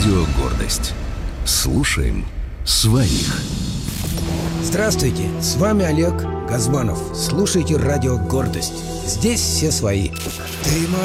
Радио «Гордость». Слушаем своих. Здравствуйте, с вами Олег Газманов. Слушайте Радио «Гордость». Здесь все свои. Ты